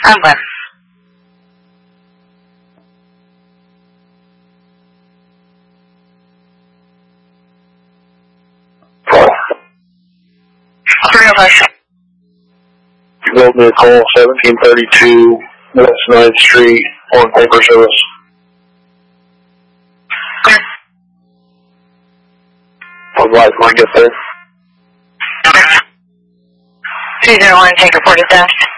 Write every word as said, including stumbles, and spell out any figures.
I'm with. Three of us. You wrote me a call, seventeen thirty-two West ninth Street, on paper service. Okay. I'd like when I get there. two zero one, take report of death.